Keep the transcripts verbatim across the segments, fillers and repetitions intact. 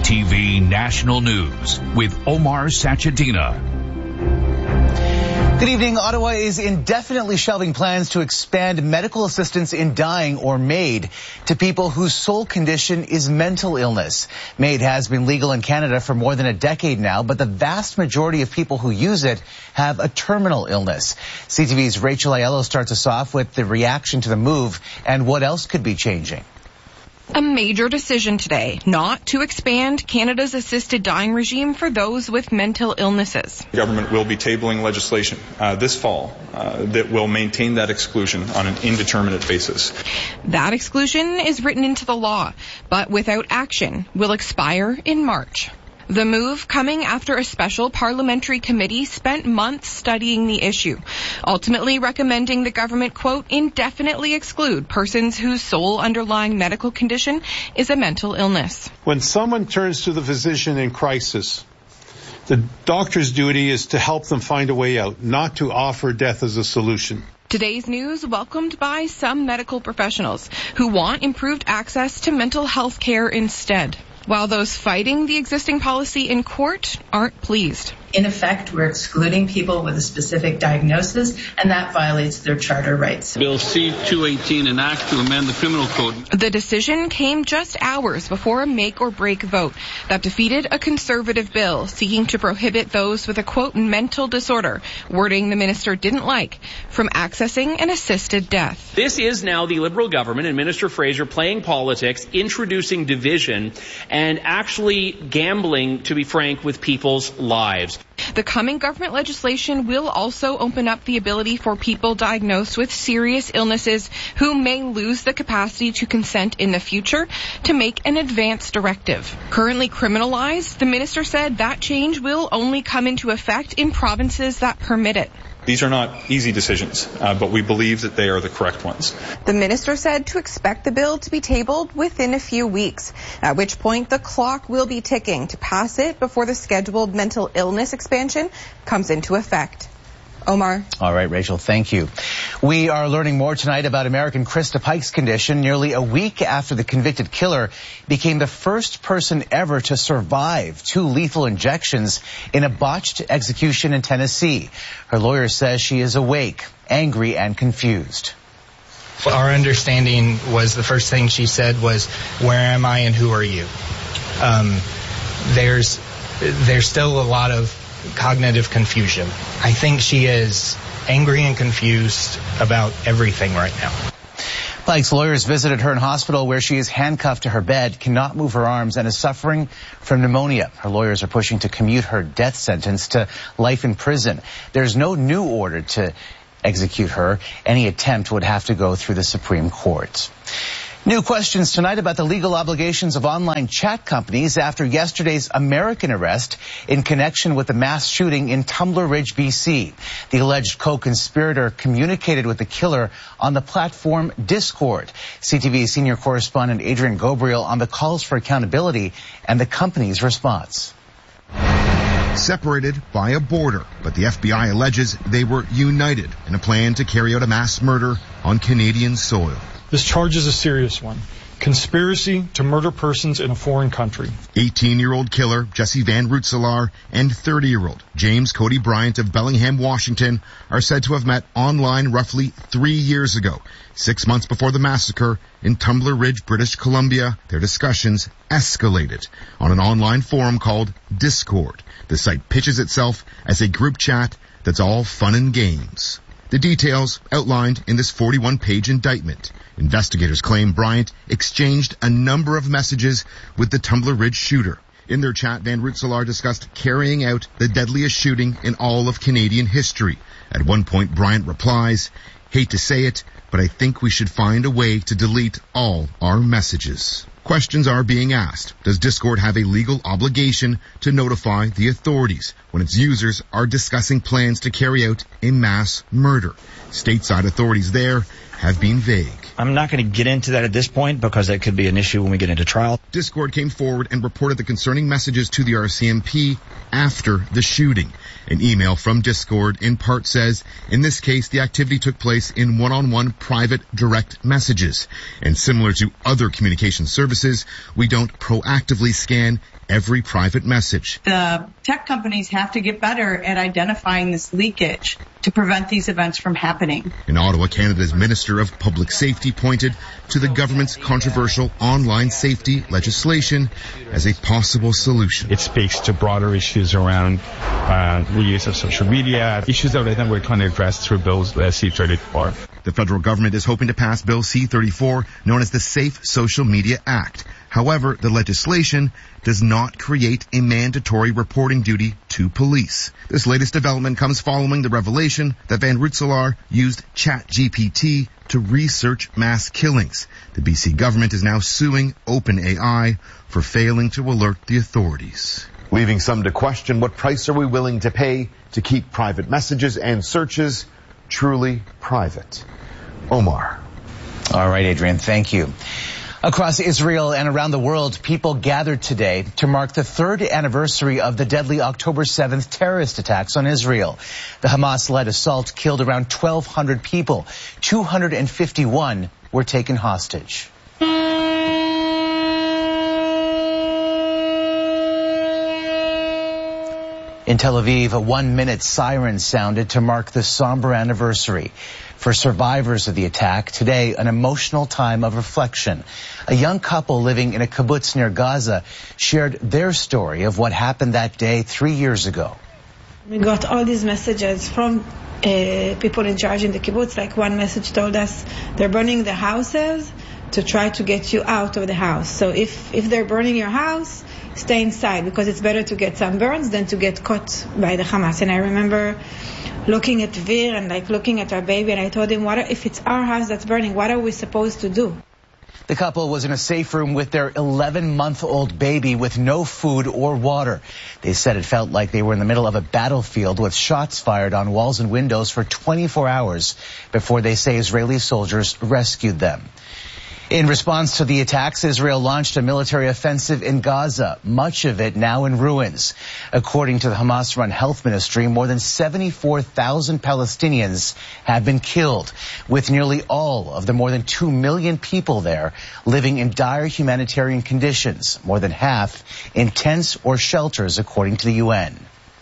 T V National News with Omar Sachedina. Good evening. Ottawa is indefinitely shelving plans to expand medical assistance in dying or MAID to people whose sole condition is mental illness. MAID has been legal in Canada for more than a decade now, but the vast majority of people who use it have a terminal illness. C T V's Rachel Aiello starts us off with the reaction to the move and what else could be changing. A major decision today, not to expand Canada's assisted dying regime for those with mental illnesses. The government will be tabling legislation uh, this fall uh, that will maintain that exclusion on an indeterminate basis. That exclusion is written into the law, but without action will expire in March. The move coming after a special parliamentary committee spent months studying the issue, ultimately recommending the government, quote, indefinitely exclude persons whose sole underlying medical condition is a mental illness. When someone turns to the physician in crisis, the doctor's duty is to help them find a way out, not to offer death as a solution. Today's news welcomed by some medical professionals who want improved access to mental health care instead, while those fighting the existing policy in court aren't pleased. In effect, we're excluding people with a specific diagnosis, and that violates their charter rights. Bill C two eighteen, an act to amend the criminal code. The decision came just hours before a make-or-break vote that defeated a conservative bill seeking to prohibit those with a, quote, mental disorder, wording the minister didn't like, from accessing an assisted death. This is now the Liberal government and Minister Fraser playing politics, introducing division, and actually gambling, to be frank, with people's lives. The coming government legislation will also open up the ability for people diagnosed with serious illnesses who may lose the capacity to consent in the future to make an advance directive. Currently criminalized, the minister said that change will only come into effect in provinces that permit it. These are not easy decisions, uh, but we believe that they are the correct ones. The minister said to expect the bill to be tabled within a few weeks, at which point the clock will be ticking to pass it before the scheduled mental illness expansion comes into effect. Omar. All right, Rachel, thank you. We are learning more tonight about American Krista Pike's condition nearly a week after the convicted killer became the first person ever to survive two lethal injections in a botched execution in Tennessee. Her lawyer says she is awake, angry, and confused. Our understanding was the first thing she said was, "Where am I and who are you?" Um, there's, there's still a lot of cognitive confusion. I think she is angry and confused about everything right now. Pike's lawyers visited her in hospital where she is handcuffed to her bed, cannot move her arms, and is suffering from pneumonia. Her lawyers are pushing to commute her death sentence to life in prison. There's no new order to execute her. Any attempt would have to go through the Supreme Court. New questions tonight about the legal obligations of online chat companies after yesterday's American arrest in connection with the mass shooting in Tumbler Ridge, B C. The alleged co-conspirator communicated with the killer on the platform Discord. C T V senior correspondent Adrian Gobriel on the calls for accountability and the company's response. Separated by a border, but the F B I alleges they were united in a plan to carry out a mass murder on Canadian soil. This charge is a serious one. Conspiracy to murder persons in a foreign country. eighteen-year-old killer Jesse Van Rootselaar and thirty-year-old James Cody Bryant of Bellingham, Washington are said to have met online roughly three years ago, six months before the massacre in Tumbler Ridge, British Columbia. Their discussions escalated on an online forum called Discord. The site pitches itself as a group chat that's all fun and games. The details outlined in this forty-one page indictment. Investigators claim Bryant exchanged a number of messages with the Tumbler Ridge shooter. In their chat, Van Rootselaar discussed carrying out the deadliest shooting in all of Canadian history. At one point, Bryant replies, "Hate to say it, but I think we should find a way to delete all our messages." Questions are being asked. Does Discord have a legal obligation to notify the authorities when its users are discussing plans to carry out a mass murder? Stateside authorities there have been vague. I'm not going to get into that at this point because that could be an issue when we get into trial. Discord came forward and reported the concerning messages to the R C M P after the shooting. An email from Discord in part says, in this case, the activity took place in one-on-one private direct messages. And similar to other communication services, we don't proactively scan every private message. The tech companies have to get better at identifying this leakage to prevent these events from happening. In Ottawa, Canada's Minister of Public Safety pointed to the government's controversial online safety legislation as a possible solution. It speaks to broader issues around uh, the use of social media, issues that I think we're trying to address through Bill uh, C thirty-four. The federal government is hoping to pass Bill C thirty-four, known as the Safe Social Media Act. However, the legislation does not create a mandatory reporting duty to police. This latest development comes following the revelation that Van Rensselaer used ChatGPT to research mass killings. The B C government is now suing OpenAI for failing to alert the authorities. Leaving some to question, what price are we willing to pay to keep private messages and searches truly private? Omar. All right, Adrian, thank you. Across Israel and around the world, people gathered today to mark the third anniversary of the deadly October seventh terrorist attacks on Israel. The Hamas-led assault killed around twelve hundred people. two hundred fifty-one were taken hostage. In Tel Aviv, a one-minute siren sounded to mark the somber anniversary. For survivors of the attack, today an emotional time of reflection. A young couple living in a kibbutz near Gaza shared their story of what happened that day three years ago. We got all these messages from uh, people in charge in the kibbutz. Like one message told us they're burning the houses to try to get you out of the house. So if, if they're burning your house, stay inside, because it's better to get some burns than to get caught by the Hamas. And I remember looking at Vir and like looking at our baby, and I told him, what are, if it's our house that's burning, what are we supposed to do? The couple was in a safe room with their eleven-month-old baby with no food or water. They said it felt like they were in the middle of a battlefield with shots fired on walls and windows for twenty-four hours before they say Israeli soldiers rescued them. In response to the attacks, Israel launched a military offensive in Gaza, much of it now in ruins. According to the Hamas-run health ministry, more than seventy-four thousand Palestinians have been killed, with nearly all of the more than two million people there living in dire humanitarian conditions, more than half in tents or shelters, according to the U N.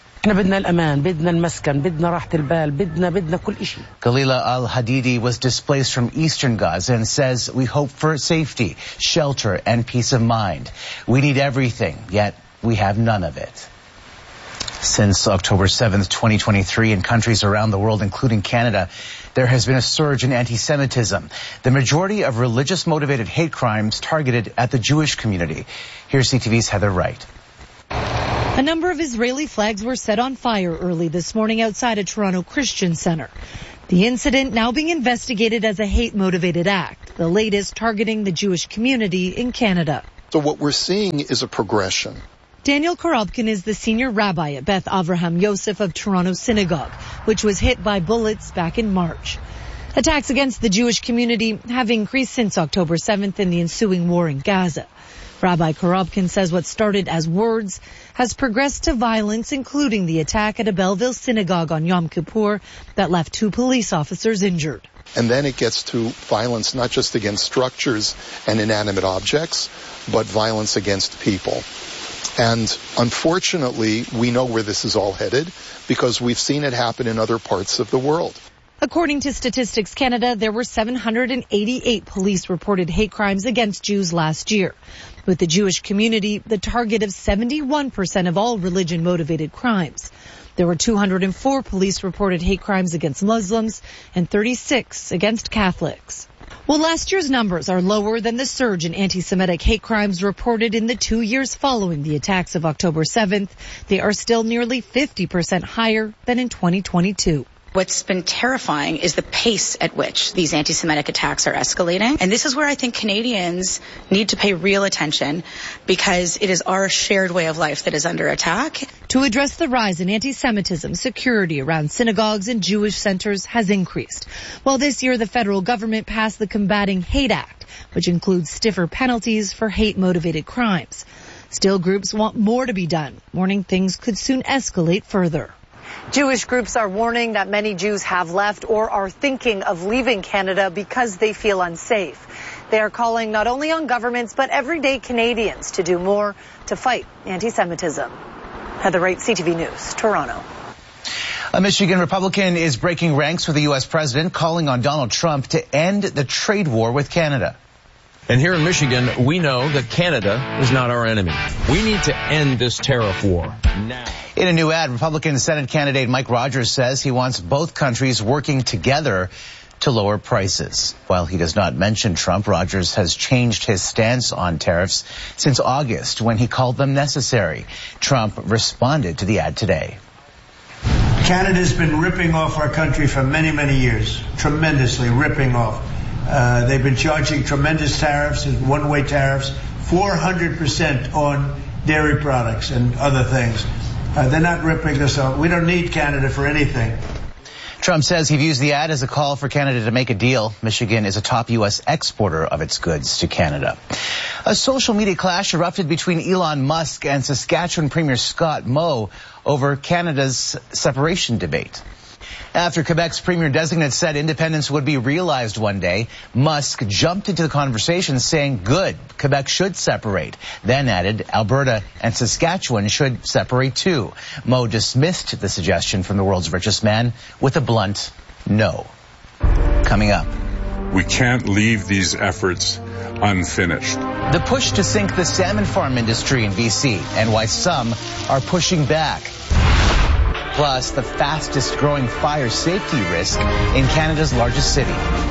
Galila al-Hadidi was displaced from eastern Gaza and says, we hope for safety, shelter, and peace of mind. We need everything, yet we have none of it. Since October seventh, twenty twenty-three, in countries around the world, including Canada, there has been a surge in anti-Semitism. The majority of religious-motivated hate crimes targeted at the Jewish community. Here's C T V's Heather Wright. A number of Israeli flags were set on fire early this morning outside a Toronto Christian Center. The incident now being investigated as a hate-motivated act, the latest targeting the Jewish community in Canada. So what we're seeing is a progression. Daniel Korobkin is the senior rabbi at Beth Avraham Yosef of Toronto Synagogue, which was hit by bullets back in March. Attacks against the Jewish community have increased since October seventh in the ensuing war in Gaza. Rabbi Korobkin says what started as words has progressed to violence, including the attack at a Belleville synagogue on Yom Kippur that left two police officers injured. And then it gets to violence not just against structures and inanimate objects, but violence against people. And unfortunately, we know where this is all headed because we've seen it happen in other parts of the world. According to Statistics Canada, there were seven hundred eighty-eight police-reported hate crimes against Jews last year, with the Jewish community the target of seventy-one percent of all religion-motivated crimes. There were two hundred four police-reported hate crimes against Muslims and thirty-six against Catholics. While last year's numbers are lower than the surge in anti-Semitic hate crimes reported in the two years following the attacks of October seventh, they are still nearly fifty percent higher than in twenty twenty-two. What's been terrifying is the pace at which these anti-Semitic attacks are escalating. And this is where I think Canadians need to pay real attention, because it is our shared way of life that is under attack. To address the rise in anti-Semitism, security around synagogues and Jewish centers has increased. While this year the federal government passed the Combating Hate Act, which includes stiffer penalties for hate-motivated crimes. Still, groups want more to be done, warning things could soon escalate further. Jewish groups are warning that many Jews have left or are thinking of leaving Canada because they feel unsafe. They are calling not only on governments but everyday Canadians to do more to fight anti-Semitism. Heather Wright, C T V News, Toronto. A Michigan Republican is breaking ranks with the U S president, calling on Donald Trump to end the trade war with Canada. And here in Michigan, we know that Canada is not our enemy. We need to end this tariff war now. In a new ad, Republican Senate candidate Mike Rogers says he wants both countries working together to lower prices. While he does not mention Trump, Rogers has changed his stance on tariffs since August when he called them necessary. Trump responded to the ad today. Canada's been ripping off our country for many, many years, tremendously ripping off. Uh, they've been charging tremendous tariffs, one-way tariffs, four hundred percent on dairy products and other things. Uh, they're not ripping us off. We don't need Canada for anything. Trump says he views the ad as a call for Canada to make a deal. Michigan is a top U S exporter of its goods to Canada. A social media clash erupted between Elon Musk and Saskatchewan Premier Scott Moe over Canada's separation debate. After Quebec's premier-designate said independence would be realized one day, Musk jumped into the conversation saying, good, Quebec should separate. Then added, Alberta and Saskatchewan should separate too. Moe dismissed the suggestion from the world's richest man with a blunt no. Coming up. We can't leave these efforts unfinished. The push to sink the salmon farm industry in B C and why some are pushing back. Plus, the fastest growing fire safety risk in Canada's largest city.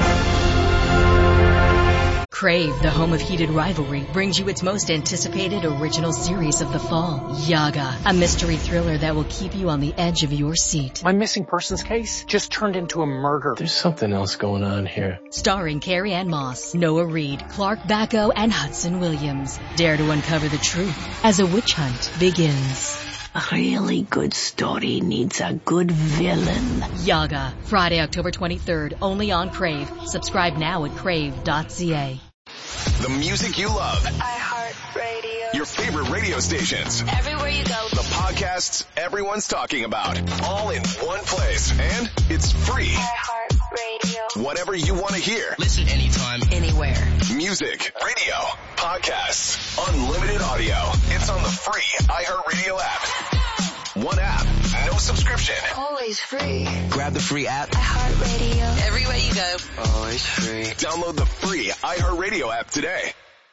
Crave, the home of heated rivalry, brings you its most anticipated original series of the fall, Yaga, a mystery thriller that will keep you on the edge of your seat. My missing persons case just turned into a murder. There's something else going on here. Starring Carrie Ann Moss, Noah Reid, Clark Bacco, and Hudson Williams. Dare to uncover the truth as a witch hunt begins. A really good story needs a good villain. Yaga, Friday, October twenty-third, only on Crave. Subscribe now at crave dot c a. The music you love. iHeartRadio. Your favorite radio stations. Everywhere you go. The podcasts everyone's talking about. All in one place. And it's free. iHeartRadio. Whatever you want to hear. Listen anytime, anywhere. Music, radio, podcasts, unlimited audio. It's on the free iHeartRadio app. One app, no subscription. Always free. Grab the free app. iHeartRadio. Everywhere you go. Always free. Download the free iHeartRadio app today.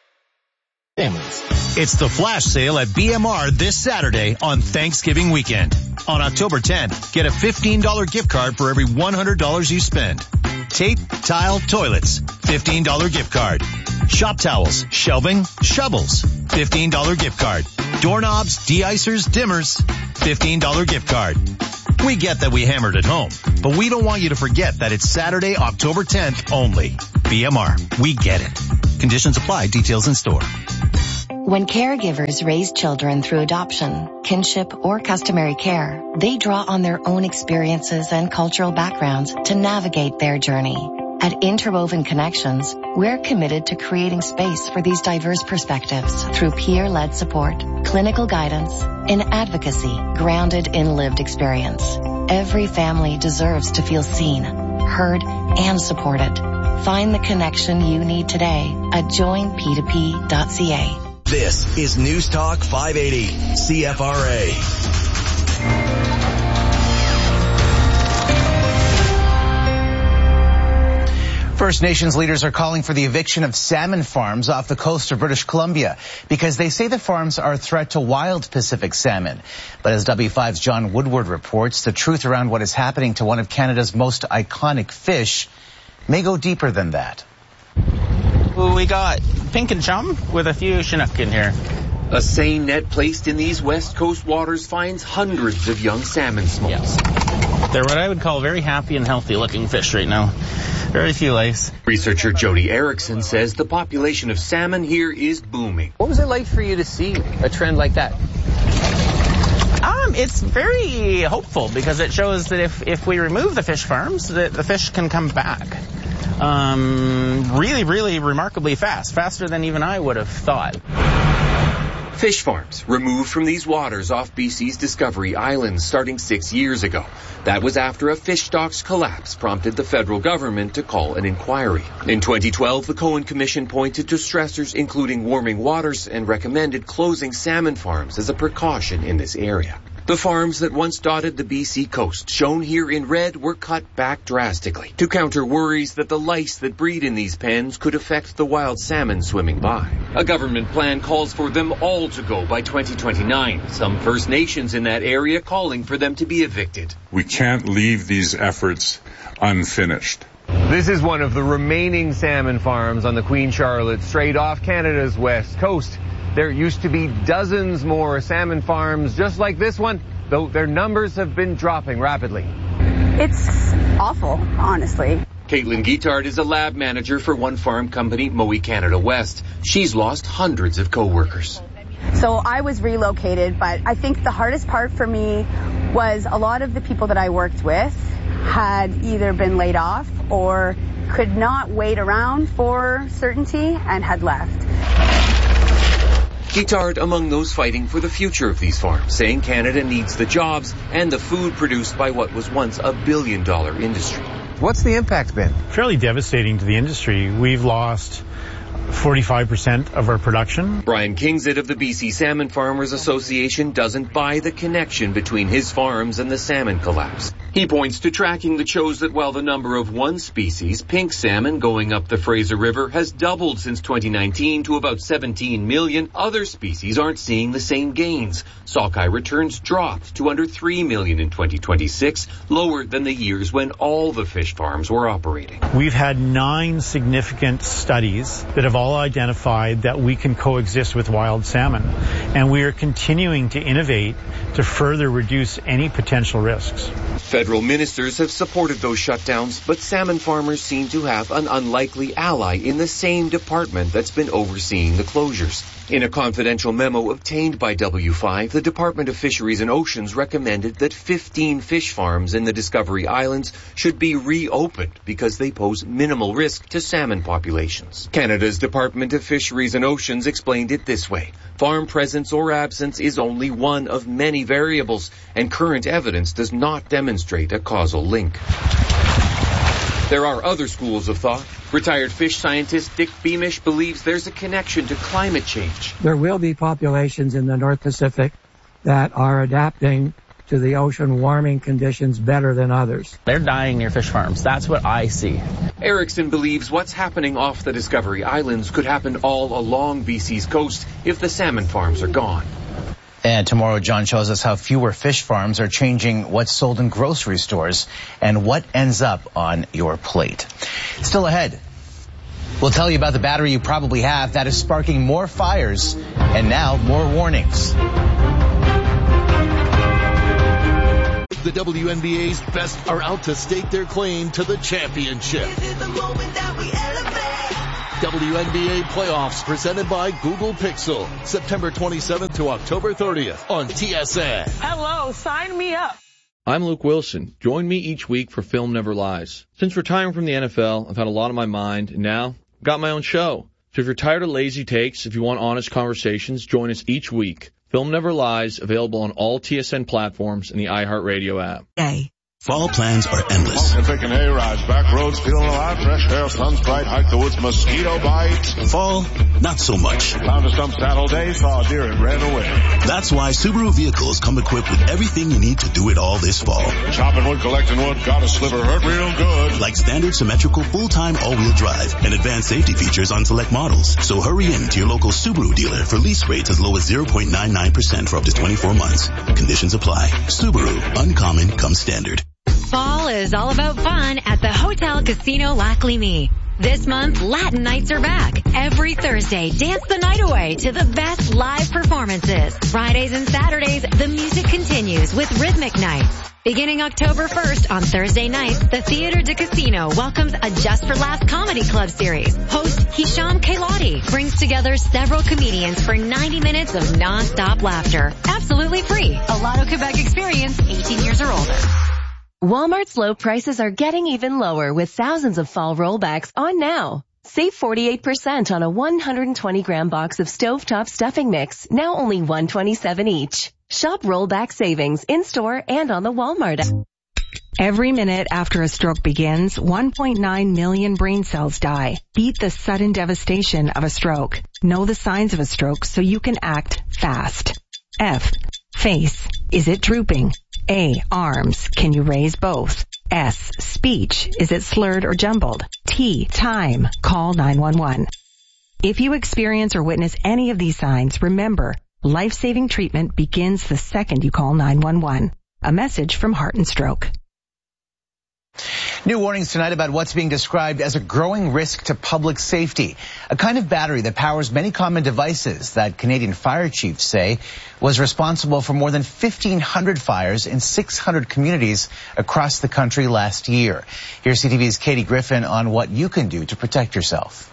It's the flash sale at B M R this Saturday on Thanksgiving weekend. On October tenth, get a fifteen dollars gift card for every one hundred dollars you spend. Tape, tile, toilets, fifteen dollars gift card. Shop towels, shelving, shovels, fifteen dollars gift card. Doorknobs, de-icers, dimmers, fifteen dollars gift card. We get that we hammered at home, but we don't want you to forget that it's Saturday, October tenth only. B M R, we get it. Conditions apply, details in store. When caregivers raise children through adoption, kinship, or customary care, they draw on their own experiences and cultural backgrounds to navigate their journey. At Interwoven Connections, we're committed to creating space for these diverse perspectives through peer-led support, clinical guidance, and advocacy grounded in lived experience. Every family deserves to feel seen, heard, and supported. Find the connection you need today at join p two p dot c a. This is News Talk five eighty, C F R A. First Nations leaders are calling for the eviction of salmon farms off the coast of British Columbia because they say the farms are a threat to wild Pacific salmon. But as W five's John Woodward reports, the truth around what is happening to one of Canada's most iconic fish may go deeper than that. We got pink and chum with a few Chinook in here. A seine net placed in these west coast waters finds hundreds of young salmon smolts. Yes. They're what I would call very happy and healthy looking fish right now. Very few lice. Researcher Jody Erickson says the population of salmon here is booming. What was it like for you to see a trend like that? Um, it's very hopeful because it shows that if, if we remove the fish farms, that the fish can come back. Um, really, really remarkably fast. Faster than even I would have thought. Fish farms removed from these waters off B C's Discovery Islands starting six years ago. That was after a fish stocks collapse prompted the federal government to call an inquiry. In twenty twelve, the Cohen Commission pointed to stressors including warming waters and recommended closing salmon farms as a precaution in this area. The farms that once dotted the B C coast, shown here in red, were cut back drastically to counter worries that the lice that breed in these pens could affect the wild salmon swimming by. A government plan calls for them all to go by twenty twenty-nine. Some First Nations in that area calling for them to be evicted. We can't leave these efforts unfinished. This is one of the remaining salmon farms on the Queen Charlotte, straight off Canada's west coast. There used to be dozens more salmon farms just like this one, though their numbers have been dropping rapidly. It's awful, honestly. Caitlin Guitard is a lab manager for one farm company, Mowi Canada West. She's lost hundreds of co-workers. So I was relocated, but I think the hardest part for me was a lot of the people that I worked with had either been laid off or could not wait around for certainty and had left. Guitard among those fighting for the future of these farms, saying Canada needs the jobs and the food produced by what was once a billion-dollar industry. What's the impact been? Fairly devastating to the industry. We've lost forty-five percent of our production. Brian Kingsit of the B C Salmon Farmers Association doesn't buy the connection between his farms and the salmon collapse. He points to tracking that shows that while the number of one species, pink salmon, going up the Fraser River has doubled since twenty nineteen to about seventeen million, other species aren't seeing the same gains. Sockeye returns dropped to under three million in twenty twenty-six, lower than the years when all the fish farms were operating. We've had nine significant studies that have all identified that we can coexist with wild salmon, and we are continuing to innovate to further reduce any potential risks. Federal ministers have supported those shutdowns, but salmon farmers seem to have an unlikely ally in the same department that's been overseeing the closures. In a confidential memo obtained by W five, the Department of Fisheries and Oceans recommended that fifteen fish farms in the Discovery Islands should be reopened because they pose minimal risk to salmon populations. Canada's Department of Fisheries and Oceans explained it this way. Farm presence or absence is only one of many variables, and current evidence does not demonstrate a causal link. There are other schools of thought. Retired fish scientist Dick Beamish believes there's a connection to climate change. There will be populations in the North Pacific that are adapting to the ocean warming conditions better than others. They're dying near fish farms. That's what I see. Erickson believes what's happening off the Discovery Islands could happen all along B C's coast if the salmon farms are gone. And tomorrow, John shows us how fewer fish farms are changing what's sold in grocery stores and what ends up on your plate. Still ahead, we'll tell you about the battery you probably have that is sparking more fires and now more warnings. The W N B A's best are out to stake their claim to the championship. W N B A playoffs presented by Google Pixel, September twenty-seventh to October thirtieth on T S N. Hello, sign me up. I'm Luke Wilson. Join me each week for Film Never Lies. Since retiring from the N F L, I've had a lot on my mind, and now I've got my own show. So if you're tired of lazy takes, if you want honest conversations, join us each week. Film Never Lies, available on all T S N platforms and the iHeartRadio app. Hey. Fall plans are endless. Taking A-rides, back roads, feeling alive, fresh air, sun's bright, hike the woods, mosquito bites. Fall, not so much. Found a stump saddle day, saw a deer and ran away. That's why Subaru vehicles come equipped with everything you need to do it all this fall. Chopping wood, collecting wood, got a sliver, hurt real good. Like standard symmetrical full-time all-wheel drive and advanced safety features on select models. So hurry in to your local Subaru dealer for lease rates as low as zero point nine nine percent for up to twenty-four months. Conditions apply. Subaru, uncommon comes standard. Fall is all about fun at the Hotel Casino Lac Lémy. This month, Latin nights are back. Every Thursday, dance the night away to the best live performances. Fridays and Saturdays, the music continues with rhythmic nights. Beginning October first on Thursday nights, the Theatre de Casino welcomes a Just for Laughs comedy club series. Host Hisham Kailati brings together several comedians for ninety minutes of non-stop laughter. Absolutely free. A Lotto Quebec experience, eighteen years or older. Walmart's low prices are getting even lower with thousands of fall rollbacks on now. Save forty-eight percent on a one hundred twenty gram box of stovetop stuffing mix, now only one dollar and twenty-seven cents each. Shop rollback savings in-store and on the Walmart app. Every minute after a stroke begins, one point nine million brain cells die. Beat the sudden devastation of a stroke. Know the signs of a stroke so you can act fast. F. Face. Is it drooping? A. Arms. Can you raise both? S. Speech. Is it slurred or jumbled? T. Time. Call nine one one. If you experience or witness any of these signs, remember, life-saving treatment begins the second you call nine one one. A message from Heart and Stroke. New warnings tonight about what's being described as a growing risk to public safety. A kind of battery that powers many common devices that Canadian fire chiefs say was responsible for more than fifteen hundred fires in six hundred communities across the country last year. Here's C T V's Katie Griffin on what you can do to protect yourself.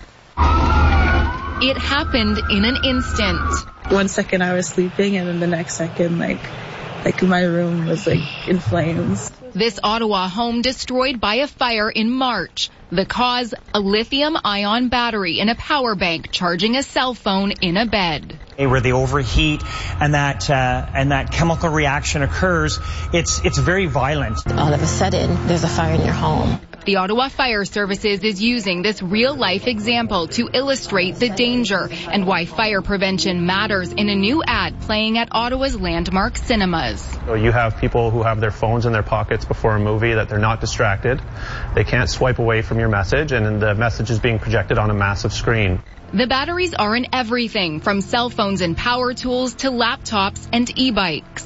It happened in an instant. One second I was sleeping and then the next second, like, like my room was like in flames. This Ottawa home destroyed by a fire in March. The cause, a lithium-ion battery in a power bank charging a cell phone in a bed. Where they overheat and that uh, and that chemical reaction occurs, it's it's very violent. All of a sudden, there's a fire in your home. The Ottawa Fire Services is using this real-life example to illustrate the danger and why fire prevention matters in a new ad playing at Ottawa's landmark cinemas. So you have people who have their phones in their pockets before a movie, that they're not distracted. They can't swipe away from your message, and the message is being projected on a massive screen. The batteries are in everything from cell phones and power tools to laptops and e-bikes.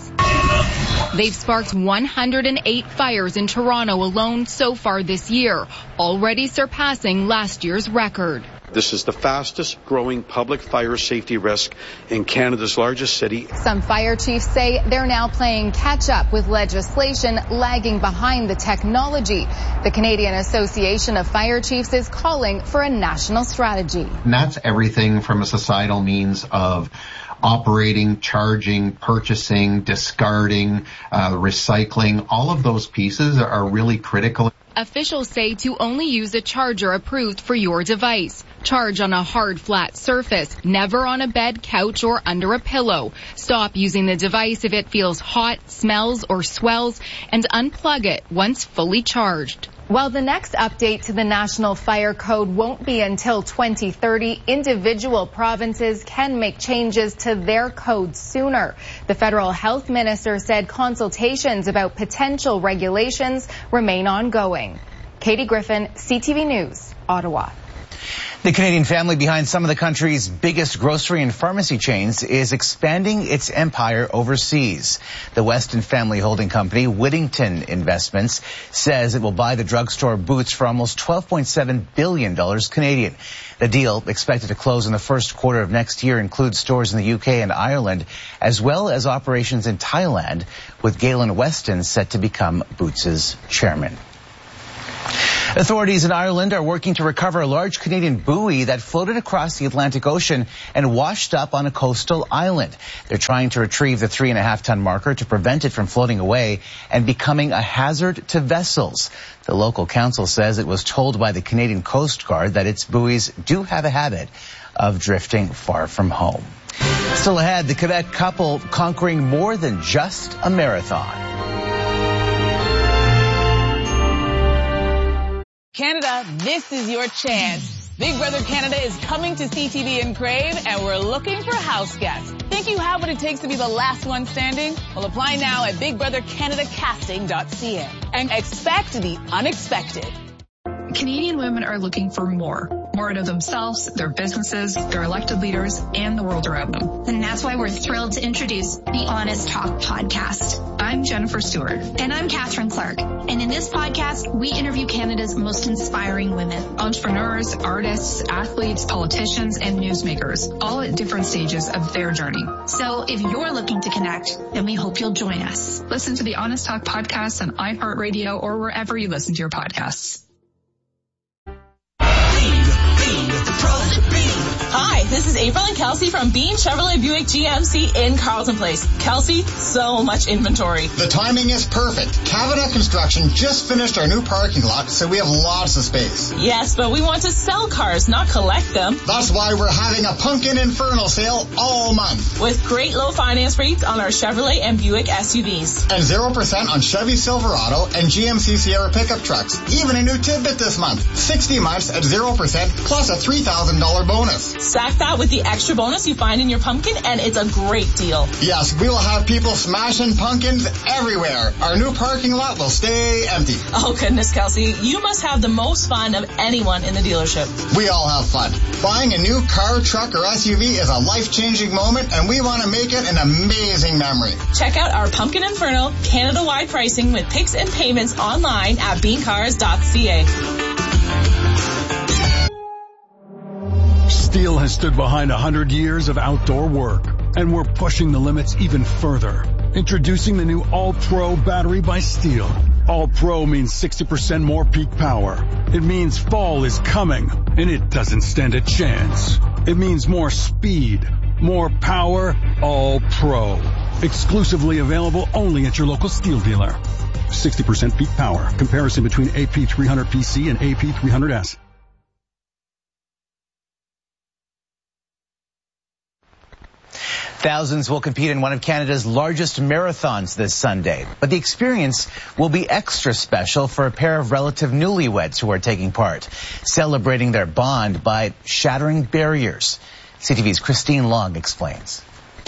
They've sparked one hundred eight fires in Toronto alone so far this year, already surpassing last year's record. This is the fastest growing public fire safety risk in Canada's largest city. Some fire chiefs say they're now playing catch up with legislation lagging behind the technology. The Canadian Association of Fire Chiefs is calling for a national strategy. And that's everything from a societal means of operating, charging, purchasing, discarding, uh, recycling. All of those pieces are really critical. Officials say to only use a charger approved for your device. Charge on a hard, flat surface, never on a bed, couch, or under a pillow. Stop using the device if it feels hot, smells, or swells, and unplug it once fully charged. While the next update to the National Fire Code won't be until twenty thirty, individual provinces can make changes to their codes sooner. The federal health minister said consultations about potential regulations remain ongoing. Katie Griffin, C T V News, Ottawa. The Canadian family behind some of the country's biggest grocery and pharmacy chains is expanding its empire overseas. The Weston family holding company, Whittington Investments, says it will buy the drugstore Boots for almost twelve point seven billion dollars Canadian. The deal, expected to close in the first quarter of next year, includes stores in the U K and Ireland, as well as operations in Thailand, with Galen Weston set to become Boots' chairman. Authorities in Ireland are working to recover a large Canadian buoy that floated across the Atlantic Ocean and washed up on a coastal island. They're trying to retrieve the three and a half ton marker to prevent it from floating away and becoming a hazard to vessels. The local council says it was told by the Canadian Coast Guard that its buoys do have a habit of drifting far from home. Still ahead, the Quebec couple conquering more than just a marathon. Canada, this is your chance. Big Brother Canada is coming to C T V and Crave, and we're looking for house guests. Think you have what it takes to be the last one standing? Well, apply now at big brother canada casting dot c a and expect the unexpected. Canadian women are looking for more. More out of themselves, their businesses, their elected leaders, and the world around them. And that's why we're thrilled to introduce the Honest Talk podcast. I'm I'm Jennifer Stewart. And I'm Catherine Clark. And in this podcast, we interview Canada's most inspiring women. Entrepreneurs, artists, athletes, politicians, and newsmakers, all at different stages of their journey. So if you're looking to connect, then we hope you'll join us. Listen to the Honest Talk podcast on iHeartRadio or wherever you listen to your podcasts. Hi, this is April and Kelsey from Bean Chevrolet Buick G M C in Carlton Place. Kelsey, so much inventory. The timing is perfect. Kavanaugh Construction just finished our new parking lot, so we have lots of space. Yes, but we want to sell cars, not collect them. That's why we're having a Pumpkin Inferno sale all month. With great low finance rates on our Chevrolet and Buick S U Vs. And zero percent on Chevy Silverado and G M C Sierra pickup trucks. Even a new tidbit this month. sixty months at zero percent plus a three thousand dollars bonus. Stack that with the extra bonus you find in your pumpkin, and it's a great deal. Yes, we will have people smashing pumpkins everywhere. Our new parking lot will stay empty. Oh, goodness, Kelsey. You must have the most fun of anyone in the dealership. We all have fun. Buying a new car, truck, or S U V is a life-changing moment, and we want to make it an amazing memory. Check out our Pumpkin Inferno Canada-wide pricing with picks and payments online at bean cars dot c a. Steel has stood behind one hundred years of outdoor work, and we're pushing the limits even further. Introducing the new All-Pro battery by Steel. All-Pro means sixty percent more peak power. It means fall is coming, and it doesn't stand a chance. It means more speed, more power, All-Pro. Exclusively available only at your local Steel dealer. sixty percent peak power. Comparison between A P three hundred P C and A P three hundred S. Thousands will compete in one of Canada's largest marathons this Sunday. But the experience will be extra special for a pair of relative newlyweds who are taking part, celebrating their bond by shattering barriers. C T V's Christine Long explains.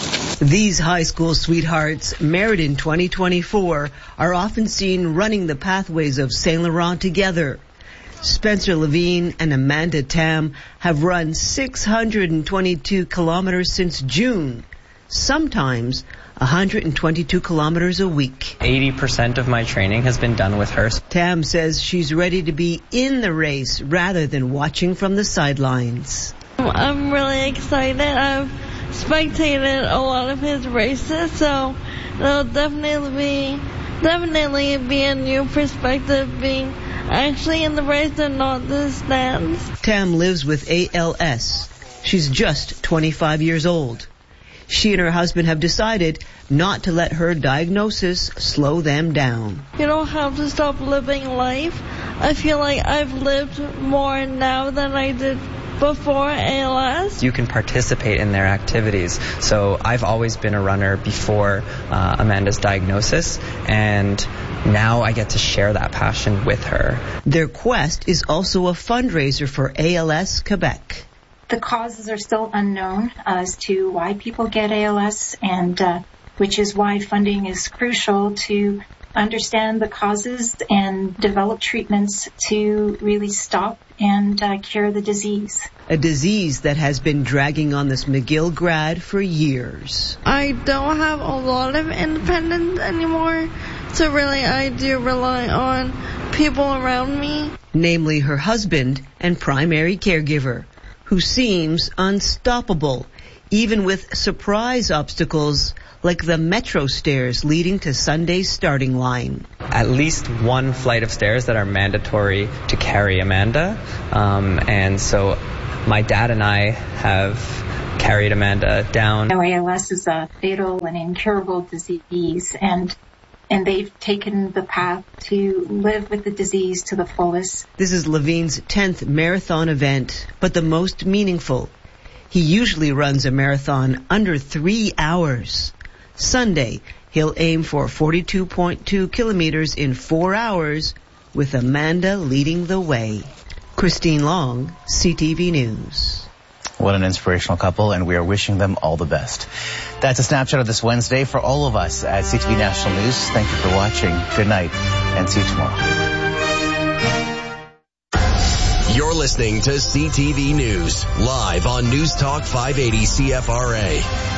These high school sweethearts, married in twenty twenty-four, are often seen running the pathways of Saint Laurent together. Spencer Levine and Amanda Tam have run six hundred twenty-two kilometers since June, sometimes one hundred twenty-two kilometers a week. eighty percent of my training has been done with her. Tam says she's ready to be in the race rather than watching from the sidelines. I'm really excited. I've spectated a lot of his races, so it'll definitely be, definitely be a new perspective being actually in the race and not the stands. Tam lives with A L S. She's just twenty-five years old. She and her husband have decided not to let her diagnosis slow them down. You don't have to stop living life. I feel like I've lived more now than I did before A L S. You can participate in their activities. So I've always been a runner before uh, Amanda's diagnosis, and now I get to share that passion with her. Their quest is also a fundraiser for A L S Quebec. The causes are still unknown as to why people get A L S, and uh, which is why funding is crucial to understand the causes and develop treatments to really stop and uh, cure the disease. A disease that has been dragging on this McGill grad for years. I don't have a lot of independence anymore, so really I do rely on people around me. Namely her husband and primary caregiver, who seems unstoppable, even with surprise obstacles like the metro stairs leading to Sunday's starting line. At least one flight of stairs that are mandatory to carry Amanda. Um, and so my dad and I have carried Amanda down. A L S is a fatal and incurable disease, and and they've taken the path to live with the disease to the fullest. This is Levine's tenth marathon event, but the most meaningful. He usually runs a marathon under three hours. Sunday, he'll aim for forty-two point two kilometers in four hours, with Amanda leading the way. Christine Long, C T V News. What an inspirational couple, and we are wishing them all the best. That's a snapshot of this Wednesday for all of us at C T V National News. Thank you for watching. Good night, and see you tomorrow. You're listening to C T V News, live on News Talk five eighty C F R A.